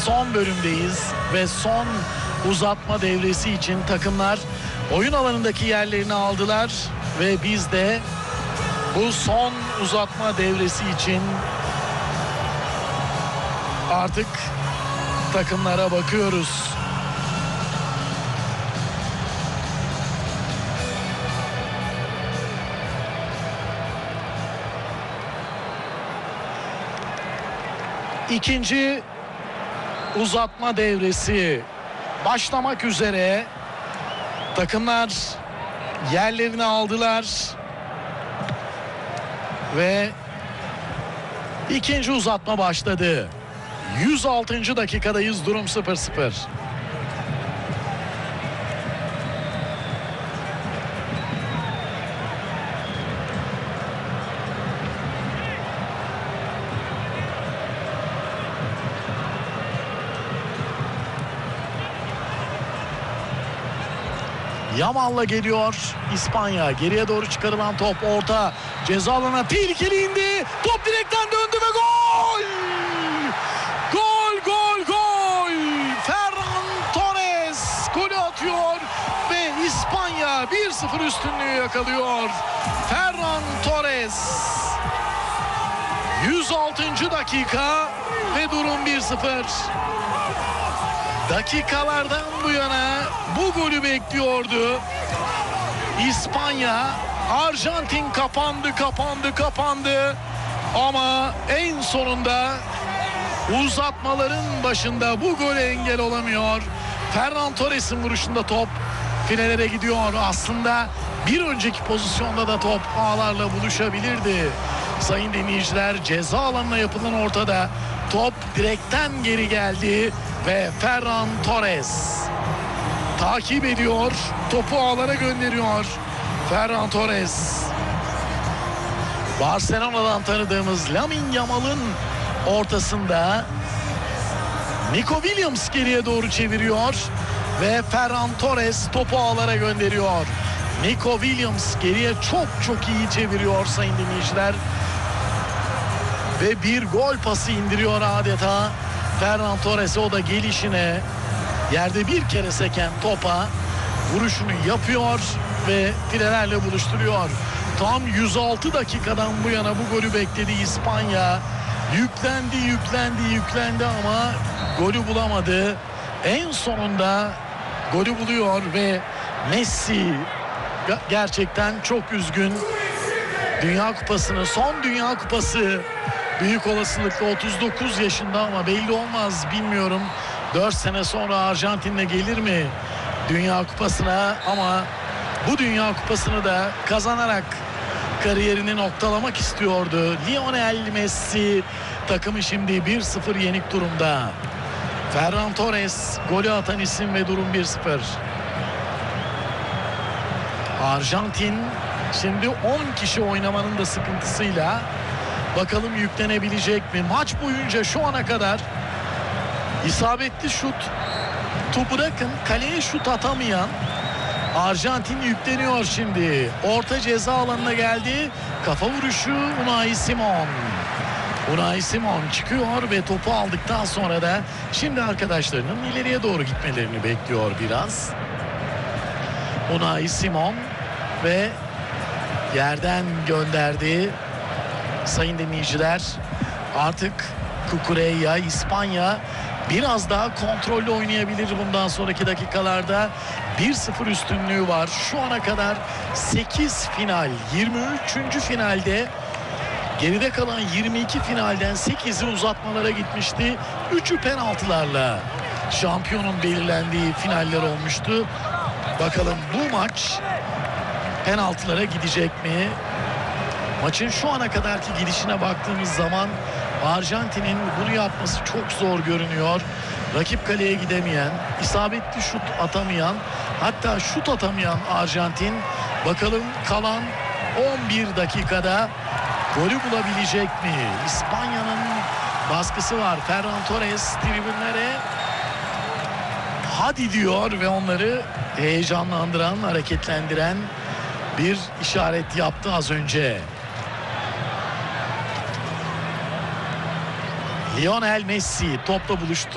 son bölümdeyiz ve son uzatma devresi için takımlar oyun alanındaki yerlerini aldılar ve biz de bu son uzatma devresi için artık takımlara bakıyoruz. İkinci uzatma devresi başlamak üzere. Takımlar yerlerini aldılar ve ikinci uzatma başladı. 106. dakikadayız, durum 0-0. Yamal'la geliyor İspanya. Geriye doğru çıkarılan top, orta ceza alanına tehlikeli indi. Top direkten döndü ve gol! Gol, gol, gol! Ferran Torres golü atıyor ve İspanya 1-0 üstünlüğü yakalıyor. Ferran Torres. 106. dakika ve durum 1-0. Dakikalardan bu yana bu golü bekliyordu İspanya. Arjantin kapandı ama en sonunda uzatmaların başında bu gole engel olamıyor. Ferran Torres'in vuruşunda top filelere gidiyor. Aslında bir önceki pozisyonda da top ağlarla buluşabilirdi. Sayın dinleyiciler, ceza alanına yapılan ortada top direkten geri geldi ve Ferran Torres takip ediyor, topu ağlara gönderiyor. Ferran Torres, Barcelona'dan tanıdığımız Lamine Yamal'ın ortasında Nico Williams geriye doğru çeviriyor ve Ferran Torres topu ağlara gönderiyor. Nico Williams geriye çok iyi çeviriyor sayın dinleyiciler ve bir gol pası indiriyor adeta. Ferran Torres'e, o da gelişine yerde bir kere seken topa vuruşunu yapıyor ve filelerle buluşturuyor. Tam 106 dakikadan bu yana bu golü bekledi İspanya. Yüklendi ama golü bulamadı. En sonunda golü buluyor ve Messi gerçekten çok üzgün. Dünya Kupası'nı, son Dünya Kupası, büyük olasılıkla 39 yaşında ama belli olmaz, bilmiyorum. 4 sene sonra Arjantin'le gelir mi Dünya Kupası'na, ama bu Dünya Kupası'nı da kazanarak kariyerini noktalamak istiyordu. Lionel Messi, takımı şimdi 1-0 yenik durumda. Ferran Torres golü atan isim ve durum 1-0. Arjantin şimdi 10 kişi oynamanın da sıkıntısıyla, bakalım yüklenebilecek mi? Maç boyunca şu ana kadar isabetli şut, bırakın kaleye şut atamayan Arjantin yükleniyor şimdi. Orta ceza alanına geldi. Kafa vuruşu Unai Simon çıkıyor ve topu aldıktan sonra da şimdi arkadaşlarının ileriye doğru gitmelerini bekliyor biraz. Unai Simon ve yerden gönderdi. Sayın dinleyiciler, artık Cucurella, İspanya biraz daha kontrollü oynayabilir bundan sonraki dakikalarda. 1-0 üstünlüğü var. Şu ana kadar 8 final, 23. finalde, geride kalan 22 finalden 8'i uzatmalara gitmişti. 3'ü penaltılarla şampiyonun belirlendiği finaller olmuştu. Bakalım bu maç penaltılara gidecek mi? Maçın şu ana kadarki gidişine baktığımız zaman Arjantin'in bunu yapması çok zor görünüyor. Rakip kaleye gidemeyen, isabetli şut atamayan, hatta şut atamayan Arjantin, bakalım kalan 11 dakikada golü bulabilecek mi? İspanya'nın baskısı var. Ferran Torres tribünlere hadi diyor ve onları heyecanlandıran, hareketlendiren bir işaret yaptı az önce. Lionel Messi topla buluştu.